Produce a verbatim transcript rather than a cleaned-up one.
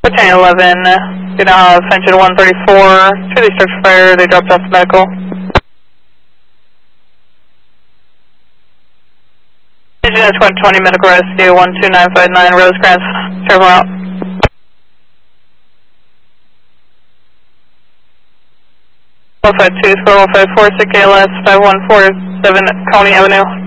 ten eleven, you now have engine one thirty-four, truly structure fire, they dropped off medical. Engine one twenty medical rescue, one two nine five nine, Rosecrans, serve out. one five two, four one five four, six A L S, five one four seven, Coney Avenue.